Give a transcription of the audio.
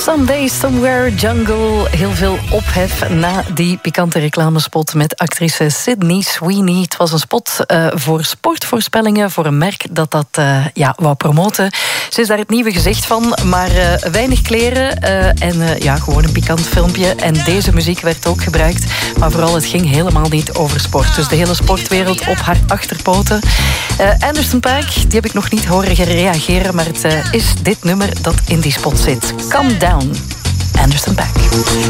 Someday, Somewhere, Jungle. Heel veel ophef na die pikante reclamespot met actrice Sydney Sweeney. Het was een spot voor sportvoorspellingen voor een merk dat wou promoten. Ze is daar het nieuwe gezicht van, maar weinig kleren en gewoon een pikant filmpje. En deze muziek werd ook gebruikt, maar vooral het ging helemaal niet over sport. Dus de hele sportwereld op haar achterpoten. Anderson .Paak, die heb ik nog niet horen reageren, maar het is dit nummer dat in die spot zit. Calm Down, Anderson .Paak.